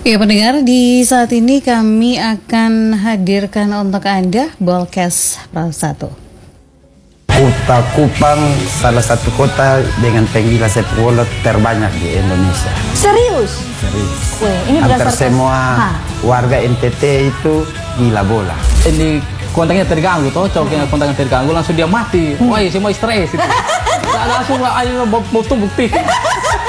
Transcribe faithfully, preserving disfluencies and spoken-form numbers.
Ya pendengar, di saat ini kami akan hadirkan untuk Anda Bolkes Perahu satu. Kota Kupang salah satu kota dengan penggila sepak bola terbanyak di Indonesia. Serius? Serius. Weh, ini Hampir berdasarkan semua ha. warga N T T itu gila bola. Ini kontaknya terganggu, toh cowoknya kontaknya terganggu langsung dia mati. Wah, semua stres itu. Langsung ayo mau bukti.